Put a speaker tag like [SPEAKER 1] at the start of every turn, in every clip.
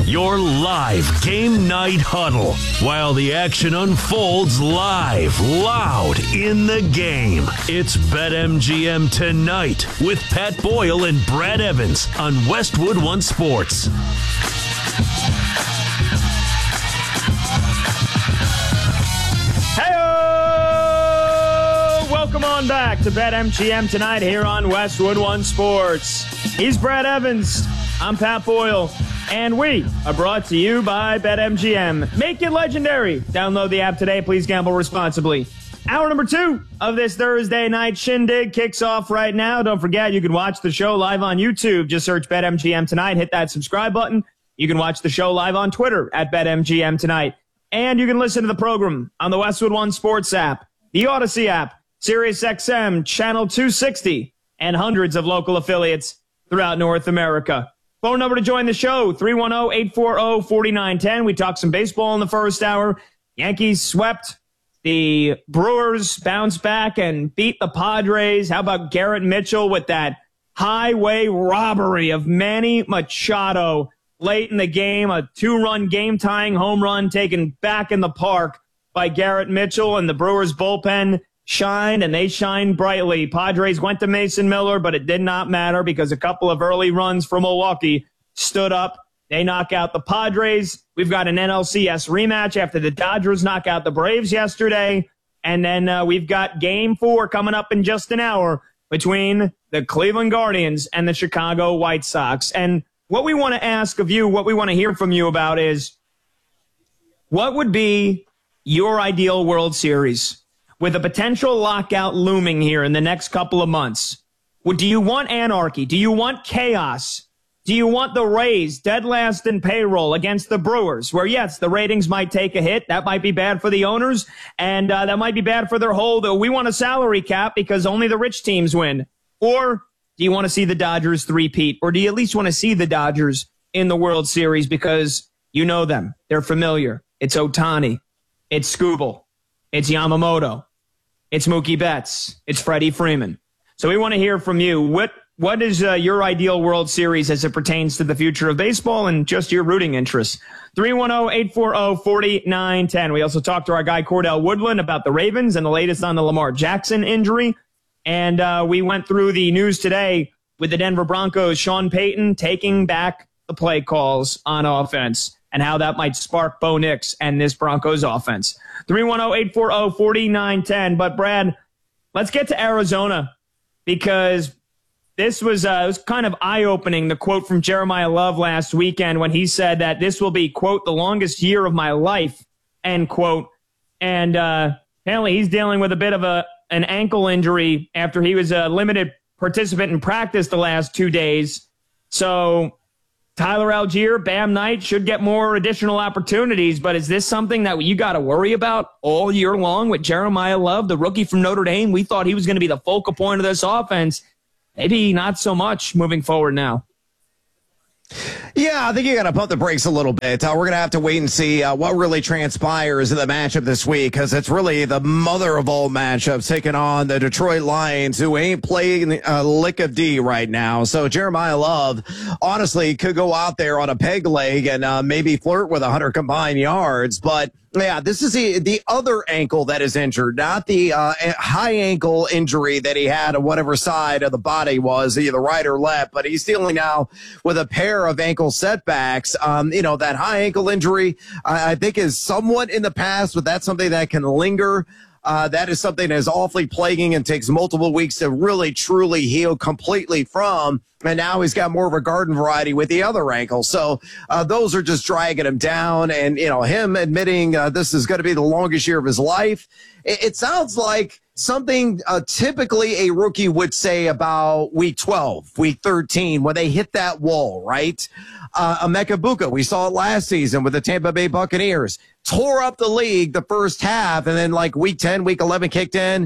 [SPEAKER 1] your live game night huddle while the action unfolds live, loud in the game. It's BetMGM Tonight with Pat Boyle and Brad Evans on Westwood One Sports.
[SPEAKER 2] Hey-o! Welcome on back to BetMGM Tonight here on Westwood One Sports. He's Brad Evans. I'm Pat Boyle. And we are brought to you by BetMGM. Make it legendary. Download the app today. Please gamble responsibly. Hour number 2 of this Thursday night shindig kicks off right now. Don't forget, you can watch the show live on YouTube. Just search BetMGM Tonight. Hit that subscribe button. You can watch the show live on Twitter at BetMGM Tonight. And you can listen to the program on the Westwood One Sports app, the Odyssey app, SiriusXM, Channel 260, and hundreds of local affiliates throughout North America. Phone number to join the show, 310-840-4910. We talked some baseball in the first hour. Yankees swept. The Brewers bounced back and beat the Padres. How about Garrett Mitchell with that highway robbery of Manny Machado late in the game? A 2-run game-tying home run taken back in the park by Garrett Mitchell, and the Brewers bullpen shined, and they shined brightly. Padres went to Mason Miller, but it did not matter because a couple of early runs from Milwaukee stood up. They knock out the Padres. We've got an NLCS rematch after the Dodgers knock out the Braves yesterday. And then we've got Game 4 coming up in just an hour between the Cleveland Guardians and the Chicago White Sox. And what we want to ask of you, what we want to hear from you about is, what would be your ideal World Series? With a potential lockout looming here in the next couple of months, do you want anarchy? Do you want chaos? Do you want the Rays dead last in payroll against the Brewers, where, yes, the ratings might take a hit? That might be bad for the owners, and that might be bad for their whole, we want a salary cap because only the rich teams win. Or do you want to see the Dodgers three-peat? Or do you at least want to see the Dodgers in the World Series because you know them? They're familiar. It's Ohtani. It's Skubal. It's Yamamoto. It's Mookie Betts. It's Freddie Freeman. So we want to hear from you. What is your ideal World Series as it pertains to the future of baseball and just your rooting interests? 310-840-4910. We also talked to our guy Cordell Woodland about the Ravens and the latest on the Lamar Jackson injury. And we went through the news today with the Denver Broncos, Sean Payton taking back the play calls on offense and how that might spark Bo Nix and this Broncos offense. 310-840-4910. But, Brad, let's get to Arizona because this was it was kind of eye-opening, the quote from Jeremiah Love last weekend when he said that this will be, quote, the longest year of my life, end quote. And apparently he's dealing with a bit of an ankle injury after he was a limited participant in practice the last 2 days. So Tyler Algier, Bam Knight should get more additional opportunities, but is this something that you got to worry about all year long with Jeremiah Love, the rookie from Notre Dame? We thought he was going to be the focal point of this offense. Maybe not so much moving forward now.
[SPEAKER 3] Yeah, I think you got to pump the brakes a little bit. We're going to have to wait and see what really transpires in the matchup this week because it's really the mother of all matchups taking on the Detroit Lions, who ain't playing a lick of D right now. So Jeremiah Love, honestly, could go out there on a peg leg and maybe flirt with 100 combined yards. But, yeah, this is the other ankle that is injured, not the high ankle injury that he had on whatever side of the body was, either right or left. But he's dealing now with a pair of ankle setbacks. That high ankle injury, I think, is somewhat in the past, but that's something that can linger. That is something that is awfully plaguing and takes multiple weeks to really, truly heal completely from. And now he's got more of a garden variety with the other ankle. So those are just dragging him down. And, him admitting this is going to be the longest year of his life. It sounds like something typically a rookie would say about week 12, week 13, when they hit that wall, right? Emeka Egbuka, we saw it last season with the Tampa Bay Buccaneers, tore up the league the first half, and then like week 10, week 11 kicked in,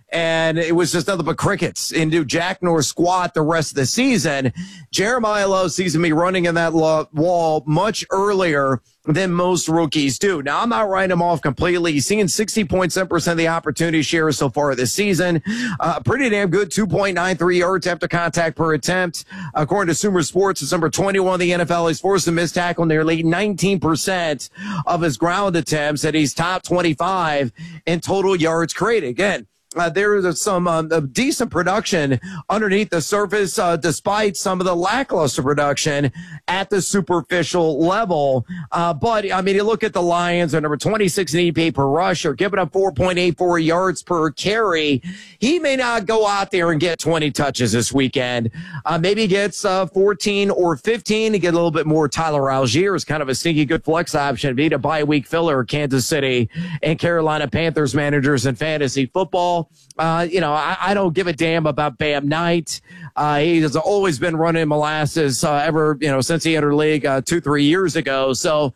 [SPEAKER 3] and it was just nothing but crickets and do jack nor squat the rest of the season. Jeremiah Love sees me running in that wall much earlier than most rookies do. Now, I'm not writing him off completely. He's seeing 60.7% of the opportunity share so far this season. Pretty damn good, 2.93 yards after contact per attempt. According to Sumer Sports, it's number 21 in the NFL. He's forced to miss tackle nearly 19% of his ground attempts, and he's top 25 in total yards created. Again, there is some decent production underneath the surface, despite some of the lackluster production at the superficial level. But, I mean, you look at the Lions, they're number 26 in EPA per rush, or giving up 4.84 yards per carry. He may not go out there and get 20 touches this weekend. Maybe he gets 14 or 15 to get a little bit more. Tyler Algier is kind of a sneaky good flex option. Be a bye-week filler, Kansas City and Carolina Panthers managers in fantasy football. I don't give a damn about Bam Knight. He has always been running molasses since he entered league 2-3 years ago. So,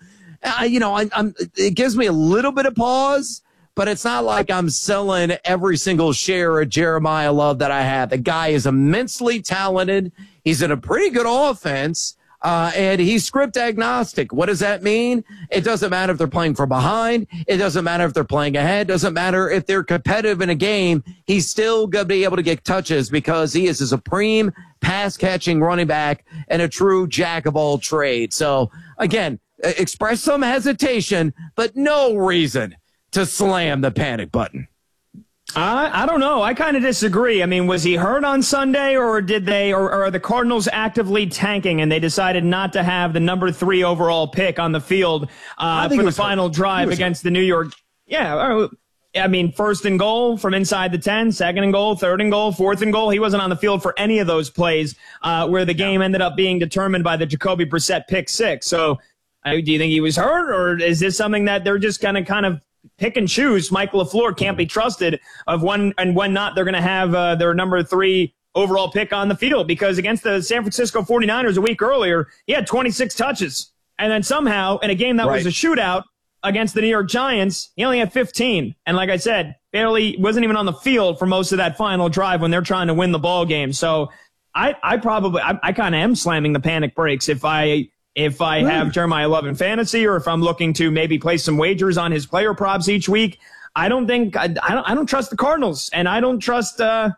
[SPEAKER 3] it gives me a little bit of pause, but it's not like I'm selling every single share of Jeremiah Love that I have. The guy is immensely talented. He's in a pretty good offense. And he's script agnostic. What does that mean? It doesn't matter if they're playing from behind. It doesn't matter if they're playing ahead. It doesn't matter if they're competitive in a game. He's still going to be able to get touches because he is a supreme pass-catching running back and a true jack of all trades. So, again, express some hesitation, but no reason to slam the panic button.
[SPEAKER 2] I don't know. I kind of disagree. I mean, was he hurt on Sunday, or are the Cardinals actively tanking and they decided not to have the number 3 overall pick on the field for the final drive against the New York? Yeah. I mean, first and goal from inside the 10, second and goal, third and goal, fourth and goal. He wasn't on the field for any of those plays where the game ended up being determined by the Jacoby Brissett pick 6. So do you think he was hurt, or is this something that they're just going to kind of pick and choose? Michael LaFleur can't be trusted of when and when not they're going to have their number 3 overall pick on the field, because against the San Francisco 49ers a week earlier, he had 26 touches. And then somehow in a game that was a shootout against the New York Giants, he only had 15. And like I said, barely wasn't even on the field for most of that final drive when they're trying to win the ball game. So I kind of am slamming the panic brakes if I have Jeremiah Love in fantasy, or if I'm looking to maybe place some wagers on his player props each week. I don't trust the Cardinals, and I don't trust I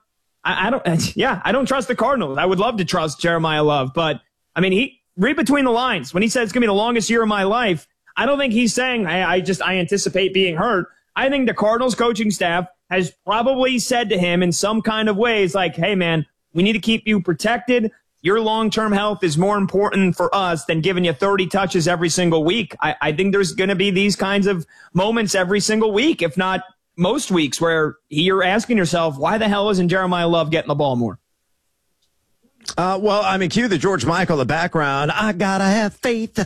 [SPEAKER 2] don't trust the Cardinals. I would love to trust Jeremiah Love, but I mean, he read between the lines when he said it's going to be the longest year of my life. I don't think he's saying, hey, I anticipate being hurt. I think the Cardinals coaching staff has probably said to him in some kind of ways like, hey man, we need to keep you protected. Your long-term health is more important for us than giving you 30 touches every single week. I think there's going to be these kinds of moments every single week, if not most weeks, where you're asking yourself, why the hell isn't Jeremiah Love getting the ball more?
[SPEAKER 3] Well, I mean, cue the George Michael in the background. I gotta have faith.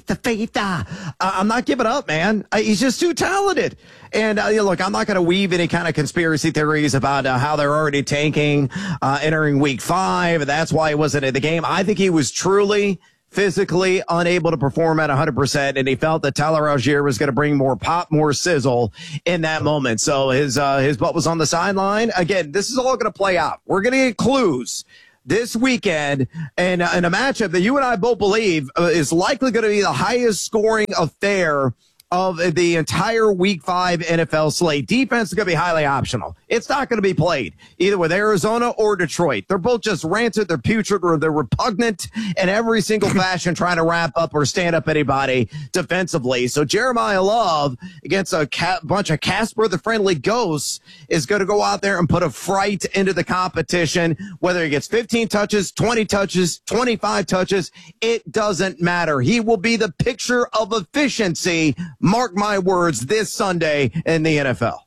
[SPEAKER 3] I'm not giving up, man. He's just too talented. And look, I'm not going to weave any kind of conspiracy theories about how they're already tanking entering week 5. And that's why he wasn't in the game. I think he was truly physically unable to perform at 100%, and he felt that Tyler Algier was going to bring more pop, more sizzle in that moment. So his butt was on the sideline. Again, this is all going to play out. We're going to get clues this weekend in a matchup that you and I both believe is likely going to be the highest scoring affair of the entire Week 5 NFL slate. Defense is going to be highly optional. It's not going to be played either with Arizona or Detroit. They're both just rancid, they're putrid, or they're repugnant in every single fashion, trying to wrap up or stand up anybody defensively. So Jeremiah Love against a bunch of Casper the Friendly Ghosts is going to go out there and put a fright into the competition. Whether he gets 15 touches, 20 touches, 25 touches, it doesn't matter. He will be the picture of efficiency. Mark my words, this Sunday in the NFL.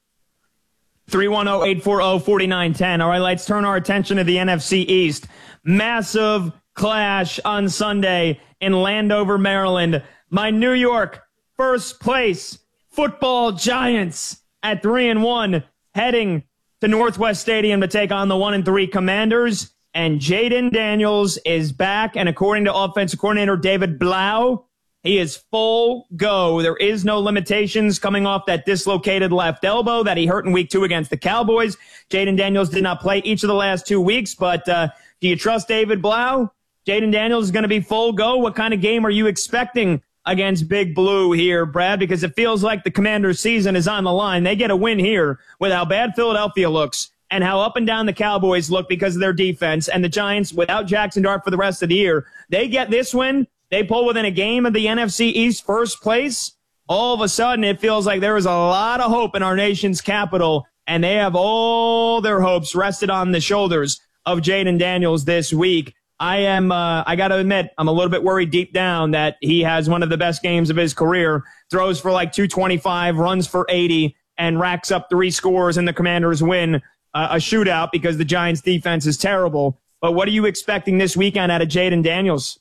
[SPEAKER 2] 310-840-4910. All right, let's turn our attention to the NFC East. Massive clash on Sunday in Landover, Maryland. My New York first place football Giants at 3-1, heading to Northwest Stadium to take on the 1-3 Commanders. And Jaden Daniels is back, and according to offensive coordinator David Blau, He is full go. There is no limitations coming off that dislocated left elbow that he hurt in week 2 against the Cowboys. Jayden Daniels did not play each of the last 2 weeks, but do you trust David Blau? Jayden Daniels is going to be full go. What kind of game are you expecting against Big Blue here, Brad? Because it feels like the Commanders' season is on the line. They get a win here with how bad Philadelphia looks and how up and down the Cowboys look because of their defense, and the Giants without Jackson Dart for the rest of the year. They get this win. They pull within a game of the NFC East first place. All of a sudden, it feels like there is a lot of hope in our nation's capital, and they have all their hopes rested on the shoulders of Jayden Daniels this week. I got to admit, I'm a little bit worried deep down that he has one of the best games of his career, throws for like 225, runs for 80, and racks up 3 scores, and the Commanders win a shootout because the Giants' defense is terrible. But what are you expecting this weekend out of Jayden Daniels?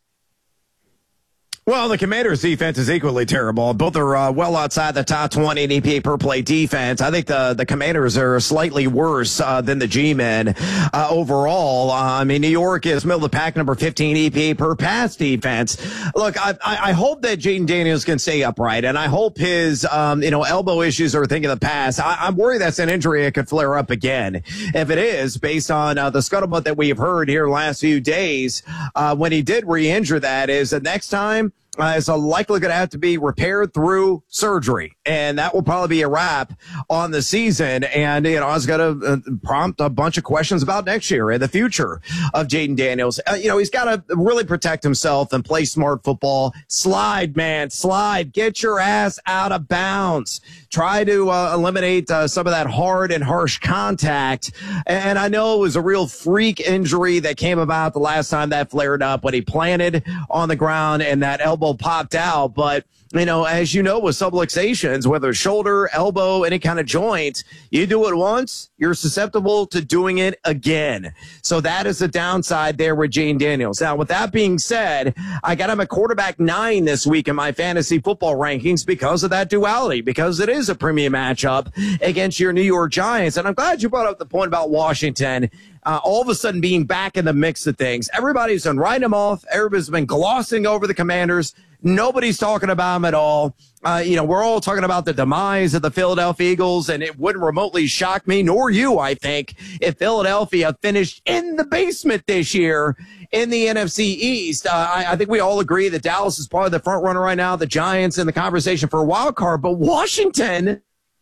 [SPEAKER 3] Well, the Commanders' defense is equally terrible. Both are well outside the top 20 in EPA per play defense. I think the Commanders are slightly worse than the G-men overall. I mean, New York is middle of the pack, number 15 EPA per pass defense. Look, I hope that Jayden Daniels can stay upright, and I hope his elbow issues are a thing of the past. I'm worried that's an injury that could flare up again. If it is, based on the scuttlebutt that we have heard here the last few days, when he did re-injure that, is the next time is likely going to have to be repaired through surgery, and that will probably be a wrap on the season. And I was going to prompt a bunch of questions about next year and the future of Jayden Daniels. He's got to really protect himself and play smart football. Slide, man, slide. Get your ass out of bounds. Try to eliminate some of that hard and harsh contact. And I know it was a real freak injury that came about the last time that flared up when he planted on the ground and that elbow popped out. But, as you know, with subluxations, whether shoulder, elbow, any kind of joint, you do it once, you're susceptible to doing it again. So that is the downside there with Jayden Daniels. Now, with that being said, I got him at quarterback 9 this week in my fantasy football rankings because of that duality, because it is a premium matchup against your New York Giants. And I'm glad you brought up the point about Washington. All of a sudden being back in the mix of things. Everybody's been writing them off. Everybody's been glossing over the Commanders. Nobody's talking about them at all. We're all talking about the demise of the Philadelphia Eagles, and it wouldn't remotely shock me, nor you, I think, if Philadelphia finished in the basement this year in the NFC East. I think we all agree that Dallas is probably the front runner right now, the Giants in the conversation for a wild card, but Washington,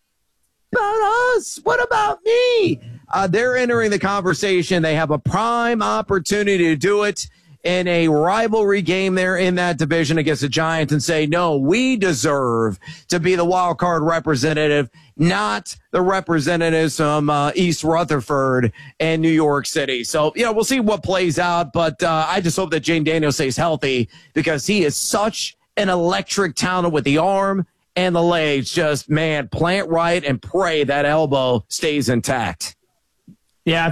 [SPEAKER 3] about us, what about me? They're entering the conversation. They have a prime opportunity to do it in a rivalry game there in that division against the Giants and say, no, we deserve to be the wild card representative, not the representatives from East Rutherford and New York City. So, we'll see what plays out, but I just hope that Jayden Daniels stays healthy because he is such an electric talent with the arm and the legs. Just, man, plant right and pray that elbow stays intact.
[SPEAKER 2] Yeah,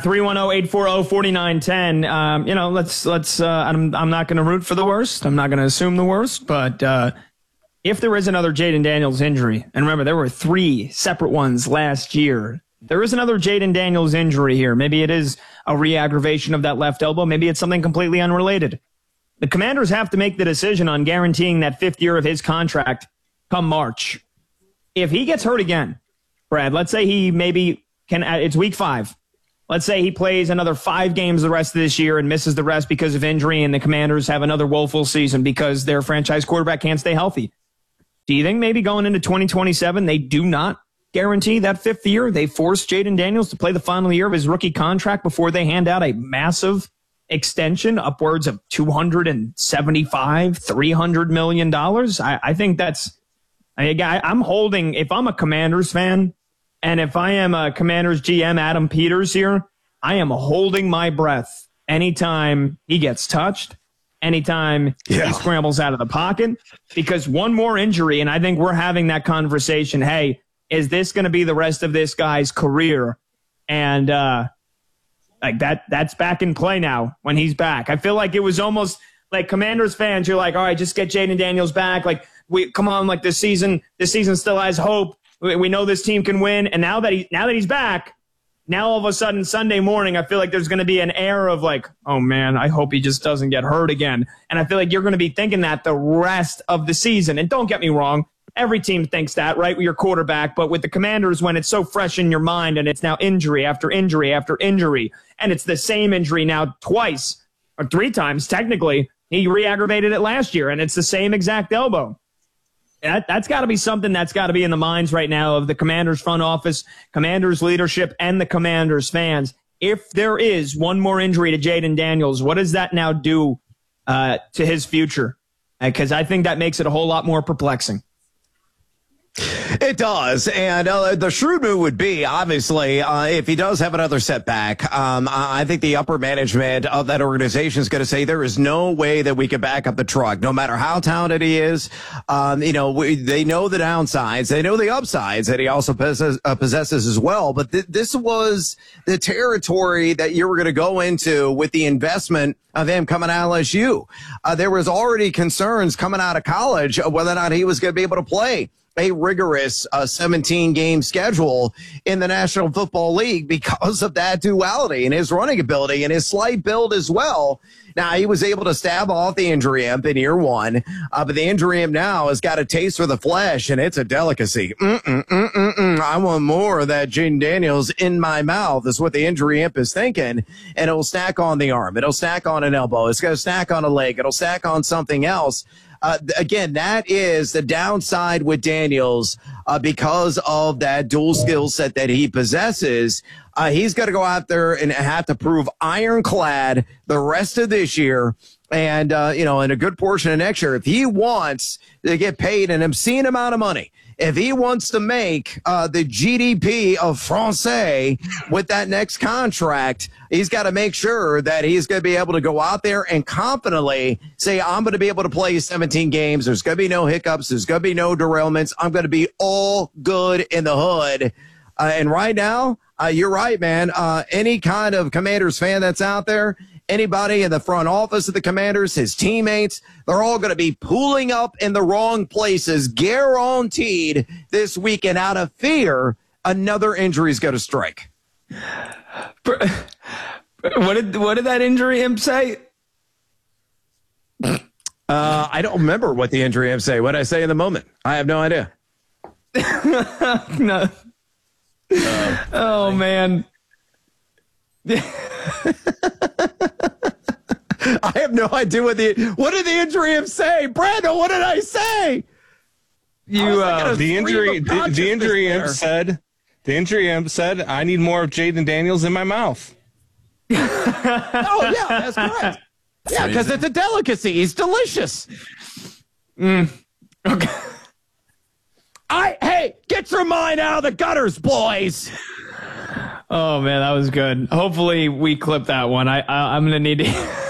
[SPEAKER 2] 310-840-4910. I'm not going to root for the worst. I'm not going to assume the worst. But if there is another Jayden Daniels injury, and remember, there were 3 separate ones last year. There is another Jayden Daniels injury here. Maybe it is a re-aggravation of that left elbow. Maybe it's something completely unrelated. The Commanders have to make the decision on guaranteeing that 5th year of his contract come March. If he gets hurt again, Brad, let's say he maybe can, it's week 5. Let's say he plays another 5 games the rest of this year and misses the rest because of injury, and the Commanders have another woeful season because their franchise quarterback can't stay healthy. Do you think maybe going into 2027 they do not guarantee that 5th year? They force Jayden Daniels to play the final year of his rookie contract before they hand out a massive extension, upwards of $275, $300 million? I think that's – I'm holding – if I'm a Commanders fan – and if I am a Commanders GM, Adam Peters here, I am holding my breath anytime he gets touched, anytime he scrambles out of the pocket, because one more injury, and I think we're having that conversation, hey, is this going to be the rest of this guy's career? And that's back in play now when he's back. I feel like it was almost like Commanders fans, you're like, all right, just get Jayden Daniels back. Like, come on, like this season still has hope. We know this team can win, and now that he's back, Now, all of a sudden, Sunday morning, I feel like there's going to be an air of like, oh, man, I hope he just doesn't get hurt again. And I feel like you're going to be thinking that the rest of the season. And don't get me wrong, every team thinks that, right, with your quarterback. But with the Commanders, when it's so fresh in your mind and it's now injury after injury after injury, and it's the same injury now twice or 3 times, technically, he re-aggravated it last year, and it's the same exact elbow. That's got to be something that's got to be in the minds right now of the Commanders front office, Commanders leadership, and the Commanders fans. If there is one more injury to Jayden Daniels, what does that now do to his future? Because I think that makes it a whole lot more perplexing.
[SPEAKER 3] It does, and the shrewd move would be, obviously, if he does have another setback, I think the upper management of that organization is going to say there is no way that we can back up the truck, no matter how talented he is. They know the downsides, they know the upsides that he also possesses as well, but this was the territory that you were going to go into with the investment of him coming out of LSU. There was already concerns coming out of college of whether or not he was going to be able to play a rigorous 17-game schedule in the National Football League because of that duality and his running ability and his slight build as well. Now, he was able to stab off the injury imp in year 1, but the injury imp now has got a taste for the flesh, and it's a delicacy. I want more of that Jayden Daniels in my mouth is what the injury imp is thinking, and it'll stack on the arm. It'll stack on an elbow. It's going to stack on a leg. It'll stack on something else. Again, that is the downside with Daniels because of that dual skill set that he possesses. He's got to go out there and have to prove ironclad the rest of this year and, in a good portion of next year. If he wants to get paid an obscene amount of money, if he wants to make the GDP of Francais with that next contract, he's got to make sure that he's going to be able to go out there and confidently say, I'm going to be able to play 17 games. There's going to be no hiccups. There's going to be no derailments. I'm going to be all good in the hood. And right now, you're right, man. Any kind of Commanders fan that's out there, anybody in the front office of the Commanders, his teammates, they're all going to be pooling up in the wrong places, guaranteed this weekend out of fear another injury is going to strike.
[SPEAKER 2] What did that injury imp say?
[SPEAKER 3] I don't remember what the injury imp say. What did I say in the moment? I have no idea.
[SPEAKER 2] No. Oh, man.
[SPEAKER 3] I have no idea what did the injury imp say? Brandon, what did I say?
[SPEAKER 4] The injury imp said, I need more of Jayden Daniels in my mouth.
[SPEAKER 3] Oh, yeah, that's correct. Yeah, because it's a delicacy. He's delicious.
[SPEAKER 2] Okay.
[SPEAKER 3] Hey, get your mind out of the gutters, boys.
[SPEAKER 2] Oh, man, that was good. Hopefully we clip that one. I'm going to need to...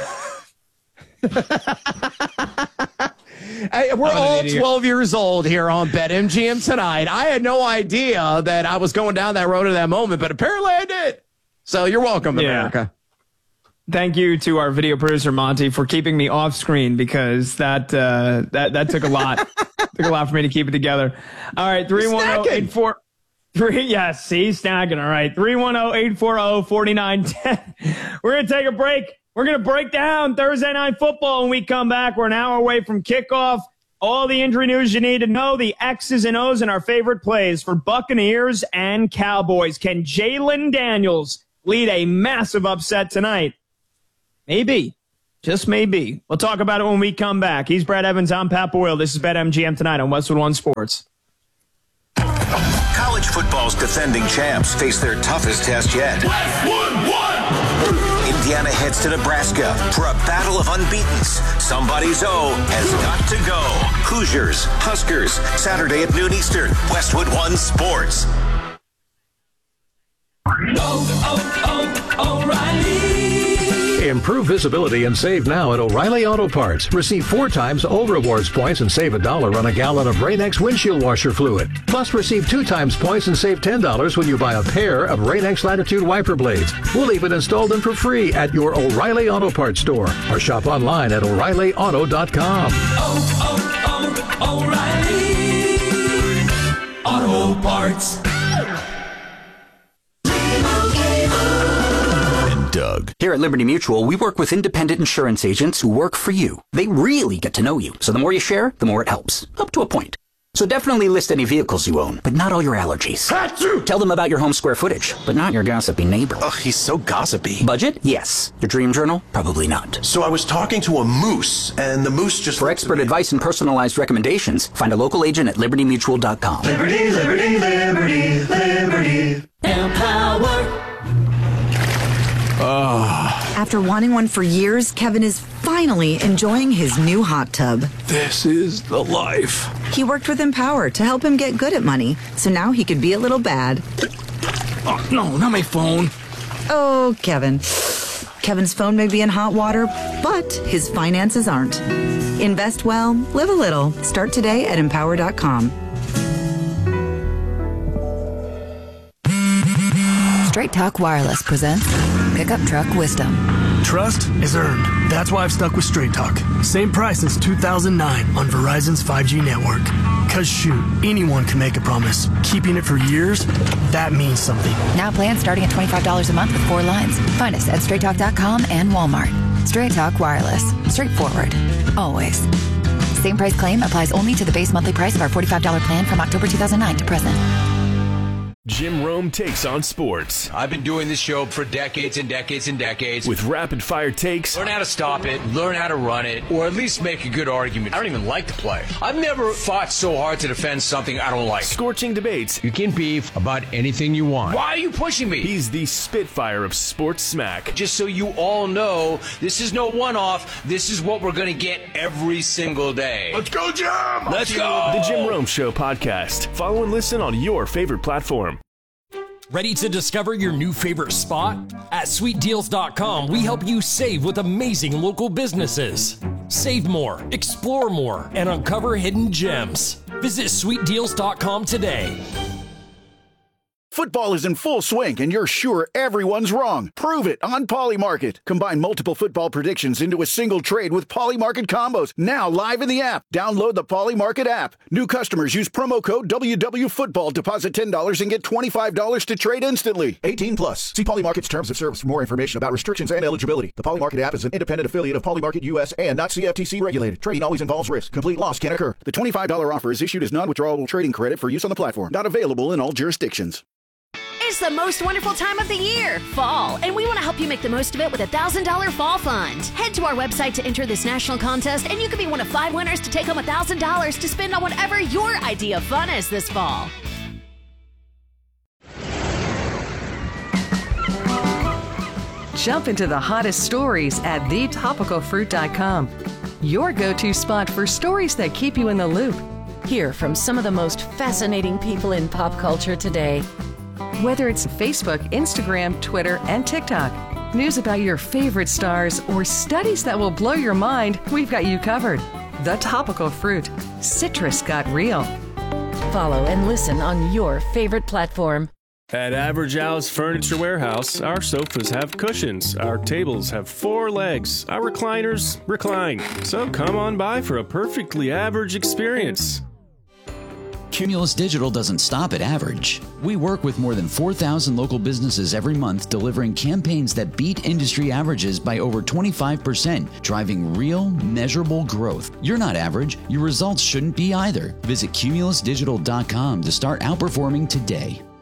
[SPEAKER 3] Hey, we're all 12 years old here on BetMGM tonight. I had no idea that I was going down that road at that moment, but apparently I did. So you're welcome, America.
[SPEAKER 2] Thank you to our video producer, Monty, for keeping me off screen because that took a lot. Took a lot for me to keep it together. All right, 310-84... Yes, he's snagging. All right, 310-840-4910. We're going to take a break. We're going to break down Thursday Night Football when we come back. We're an hour away from kickoff. All the injury news you need to know, the X's and O's, and our favorite plays for Buccaneers and Cowboys. Can Jayden Daniels lead a massive upset tonight? Maybe. Just maybe. We'll talk about it when we come back. He's Brad Evans. I'm Pat Boyle. This is BetMGM tonight on Westwood One Sports.
[SPEAKER 5] College football's defending champs face their toughest test yet.
[SPEAKER 6] Westwood One!
[SPEAKER 5] Indiana heads to Nebraska for a battle of unbeatens. Somebody's O has got to go. Hoosiers, Huskers, Saturday at noon Eastern. Westwood One Sports.
[SPEAKER 6] O'Reilly.
[SPEAKER 7] Improve visibility and save now at O'Reilly Auto Parts. Receive 4 times O rewards points and save $1 on a gallon of Rain-X windshield washer fluid. Plus, receive 2 times points and save $10 when you buy a pair of Rain-X Latitude wiper blades. We'll even install them for free at your O'Reilly Auto Parts store or shop online at O'ReillyAuto.com.
[SPEAKER 6] O'Reilly Auto Parts.
[SPEAKER 8] Doug.
[SPEAKER 9] Here at Liberty Mutual, we work with independent insurance agents who work for you. They really get to know you. So the more you share, the more it helps. Up to a point. So definitely list any vehicles you own, but not all your allergies. Achoo! Tell them about your home square footage, but not your gossipy neighbor.
[SPEAKER 8] Ugh, he's so gossipy.
[SPEAKER 9] Budget? Yes. Your dream journal? Probably not.
[SPEAKER 8] So I was talking to a moose, and the moose just...
[SPEAKER 9] For expert advice and personalized recommendations, find a local agent at libertymutual.com.
[SPEAKER 6] Liberty, liberty, liberty, liberty. Empower.
[SPEAKER 10] After wanting one for years, Kevin is finally enjoying his new hot tub.
[SPEAKER 6] This is the life.
[SPEAKER 10] He worked with Empower to help him get good at money, so now he could be a little bad.
[SPEAKER 6] Oh, no, not my phone.
[SPEAKER 10] Oh, Kevin. Kevin's phone may be in hot water, but his finances aren't. Invest well, live a little. Start today at empower.com.
[SPEAKER 11] Straight Talk Wireless presents Pickup Truck Wisdom.
[SPEAKER 12] Trust is earned. That's why I've stuck with Straight Talk. Same price since 2009 on Verizon's 5G network. Cause shoot, anyone can make a promise. Keeping it for years, that means something.
[SPEAKER 11] Now plans starting at $25 a month with 4 lines. Find us at straighttalk.com and Walmart. Straight Talk Wireless. Straightforward. Always. Same price claim applies only to the base monthly price of our $45 plan from October 2009 to present.
[SPEAKER 13] Jim Rome takes on sports.
[SPEAKER 14] I've been doing this show for decades and decades and decades.
[SPEAKER 13] With rapid-fire takes.
[SPEAKER 14] Learn how to stop it, learn how to run it, or at least make a good argument. I don't even like the play. I've never fought so hard to defend something I don't like.
[SPEAKER 13] Scorching debates.
[SPEAKER 14] You can beef about anything you want. Why are you pushing me?
[SPEAKER 13] He's the Spitfire of sports smack.
[SPEAKER 14] Just so you all know, this is no one-off. This is what we're going to get every single day.
[SPEAKER 6] Let's go, Jim!
[SPEAKER 14] Let's go!
[SPEAKER 13] The Jim Rome Show podcast. Follow and listen on your favorite platform.
[SPEAKER 15] Ready to discover your new favorite spot? At sweetdeals.com, we help you save with amazing local businesses. Save more, explore more, and uncover hidden gems. Visit sweetdeals.com today.
[SPEAKER 16] Football is in full swing, and you're sure everyone's wrong. Prove it on Polymarket. Combine multiple football predictions into a single trade with Polymarket combos. Now live in the app. Download the Polymarket app. New customers use promo code WWFootball. Deposit $10 and get $25 to trade instantly. 18 plus. See Polymarket's terms of service for more information about restrictions and eligibility. The Polymarket app is an independent affiliate of Polymarket US and not CFTC regulated. Trading always involves risk. Complete loss can occur. The $25 offer is issued as non-withdrawable trading credit for use on the platform. Not available in all jurisdictions.
[SPEAKER 17] It's the most wonderful time of the year, fall, and we want to help you make the most of it with a $1,000 fall fund. Head to our website to enter this national contest, and you could be one of 5 winners to take home $1,000 to spend on whatever your idea of fun is this fall.
[SPEAKER 18] Jump into the hottest stories at thetopicalfruit.com. Your go-to spot for stories that keep you in the loop.
[SPEAKER 19] Hear from some of the most fascinating people in pop culture today.
[SPEAKER 18] Whether it's Facebook, Instagram, Twitter, and TikTok, news about your favorite stars, or studies that will blow your mind, we've got you covered. The Topical Fruit. Citrus got real.
[SPEAKER 19] Follow and listen on your favorite platform.
[SPEAKER 13] At Average Al's Furniture Warehouse, our sofas have cushions, our tables have 4 legs, our recliners recline. So come on by for a perfectly average experience.
[SPEAKER 20] Cumulus Digital doesn't stop at average. We work with more than 4,000 local businesses every month, delivering campaigns that beat industry averages by over 25%, driving real, measurable growth. You're not average. Your results shouldn't be either. Visit cumulusdigital.com to start outperforming today.